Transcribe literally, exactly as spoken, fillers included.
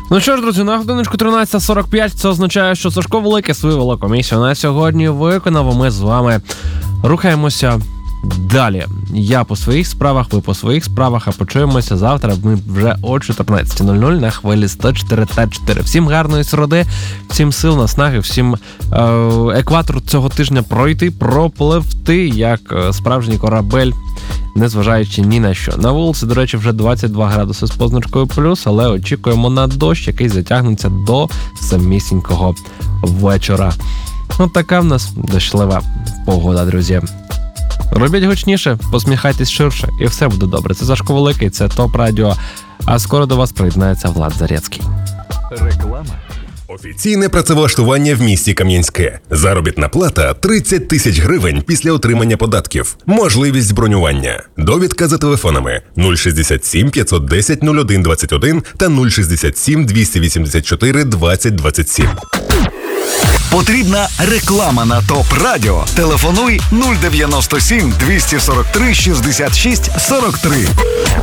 Ну що ж, друзі, на годиночку тринадцята сорок п'ять, це означає, що Сашко Великий свою велику місію на сьогодні виконав, а ми з вами рухаємося далі. Я по своїх справах, ви по своїх справах, а почуємося завтра ми вже о чотирнадцята нуль нуль на хвилі сто чотири та чотири. Всім гарної середи, всім сил, наснаги, всім е- екватор цього тижня пройти, пропливти, як е, справжній корабель, незважаючи ні на що. На вулиці, до речі, вже двадцять два градуси з позначкою плюс, але очікуємо на дощ, який затягнеться до самісінького вечора. Ну, така в нас дощлива погода, друзі. Робіть гучніше, посміхайтесь ширше, і все буде добре. Це Сашко Великий, це ТОП Радіо, а скоро до вас приєднається Влад Зарецький. Реклама. Офіційне працевлаштування в місті Кам'янське. Заробітна плата тридцять тисяч гривень після отримання податків. Можливість бронювання. Довідка за телефонами нуль шістдесят сім п'ятсот десять нуль один двадцять один та нуль шістдесят сім двісті вісімдесят чотири двадцять двадцять сім. Потрібна реклама на ТОП Радіо. Телефонуй нуль дев'яносто сім двісті сорок три шістдесят шість сорок три.